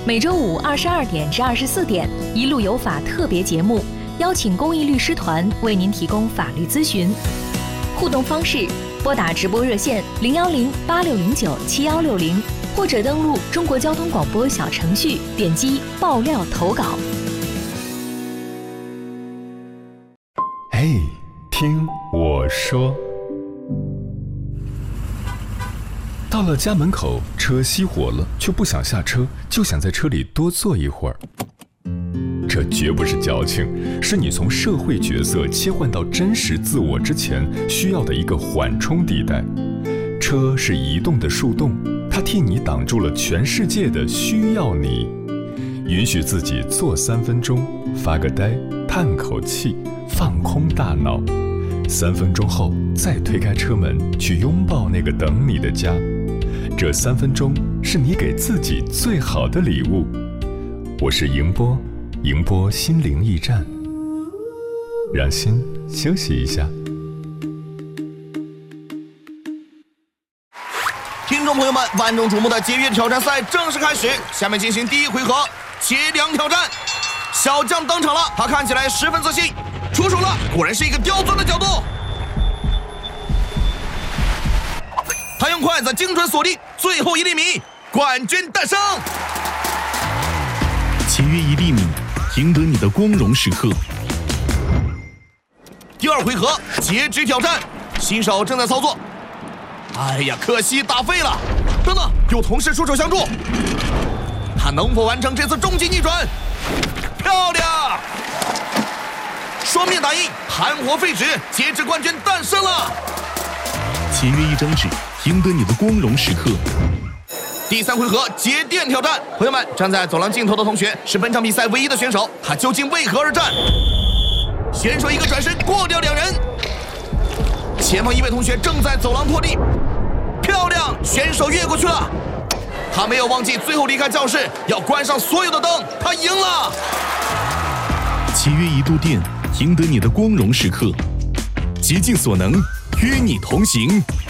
每周五22点至24点，一路有法特别节目，邀请公益律师团为您提供法律咨询。互动方式：拨打直播热线010-8609-7160，或者登录中国交通广播小程序，点击爆料投稿。 嘿，听我说。到了家门口，车熄火了，却不想下车，就想在车里多坐一会儿。这绝不是矫情，是你从社会角色切换到真实自我之前需要的一个缓冲地带。车是移动的树洞，它替你挡住了全世界的需要你。允许自己坐3分钟，发个呆，叹口气，放空大脑。3分钟后，再推开车门，去拥抱那个等你的家。这3分钟是你给自己最好的礼物。我是迎波，迎波心灵驿站，让心休息一下。 听众朋友们，万众瞩目的节约挑战赛正式开始，下面进行第一回合节粮挑战。小将登场了，他看起来十分自信，出手了，果然是一个刁钻的角度。他用筷子精准锁定最后1厘米，冠军诞生。 节约1厘米，赢得你的光荣时刻。 第2回合截肢挑战，新手正在操作。哎呀，可惜打废了。等等，有同事出手相助，他能否完成这次终极逆转？漂亮！双面打印，含活废纸，截肢冠军诞生了。 节约1张纸，赢得你的光荣时刻。 第3回合节电挑战，朋友们，站在走廊尽头的同学是本场比赛唯一的选手，他究竟为何而战？选手一个转身过掉2人，前方一位同学正在走廊拖地，漂亮，选手越过去了。他没有忘记最后离开教室要关上所有的灯，他赢了。 节约1度电，赢得你的光荣时刻。竭尽所能，与你同行。